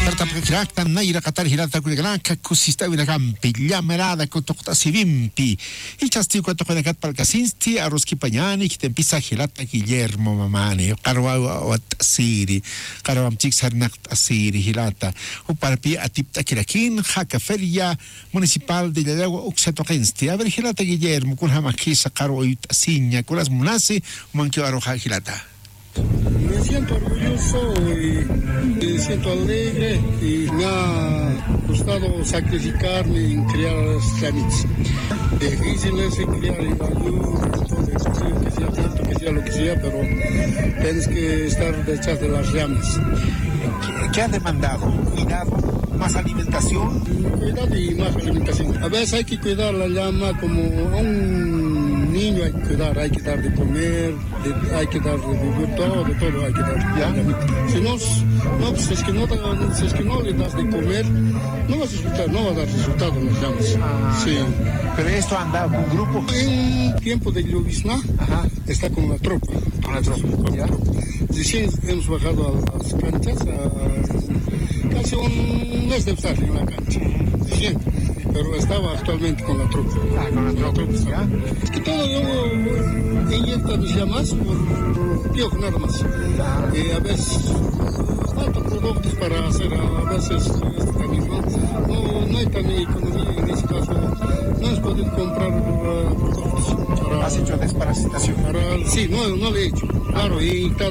Hirata naira qatar hirata kuliganaka kusista winagampi llamarada kutokta sivimpi ichasti kutokonakat palkasinsti aroski pañani kitempisa hirata Guillermo mamani qarwa wat asiri qarwam tiksarnak asiri hirata uparpi atipta kirakin haka feria municipal de Llagua uxatoqensti a ver hirata Guillermo kun hamakisa qarwa asiña kulas munasi manki aroja hirata. Me siento orgulloso y me siento alegre y me ha costado sacrificarme en criar a las chamitas. Difícil es criar en la lluvia, que sea viento, que sea lo que sea, pero tienes que estar detrás de las llamas. ¿Qué ha demandado? ¿Cuidado? ¿Más alimentación? Cuidado y más alimentación. A veces hay que cuidar la llama como a un niño, hay que cuidar, hay que dar de comer, hay que dar de beber, todo hay que dar. ¿Ya? Si no, pues es que no le das de comer, no va a dar resultado en las llamas. Sí. Pero esto anda con un grupo. En tiempo de llovizna, está con la tropa. Con la tropa. ¿Ya? Recién hemos bajado a las canchas, casi un mes de estar en la cancha. Recién. Pero estaba actualmente con la tropa. Con la tropa. ¿Ya? Es que todo yo inyecto mis llamas por piojo nada más. A veces faltan productos para hacer, a veces también no hay tanta economía en ese caso. No es poder comprar productos. ¿Has hecho desparasitación? Sí, no le he hecho. Claro, he